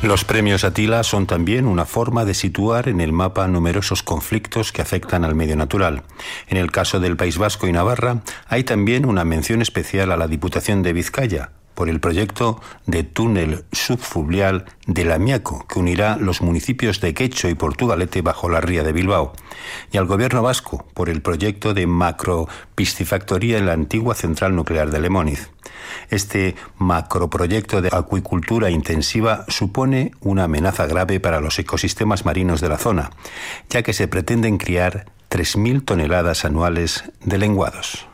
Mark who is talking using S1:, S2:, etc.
S1: Los premios Atila son también una forma de situar en el mapa numerosos conflictos que afectan al medio natural. En el caso del País Vasco y Navarra, hay también una mención especial a la Diputación de Vizcaya por el proyecto de túnel subfluvial del Amiaco, que unirá los municipios de Quecho y Portugalete bajo la ría de Bilbao, y al Gobierno vasco por el proyecto de macropiscifactoría en la antigua central nuclear de Lemóniz. Este macroproyecto de acuicultura intensiva supone una amenaza grave para los ecosistemas marinos de la zona, ya que se pretenden criar 3.000 toneladas anuales de lenguados.